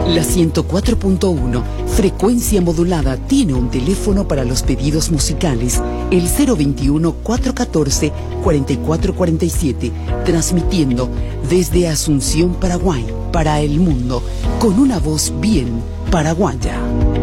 La 104.1, frecuencia modulada, tiene un teléfono para los pedidos musicales, el 021-414-4447, transmitiendo desde Asunción, Paraguay, para el mundo, con una voz bien paraguaya.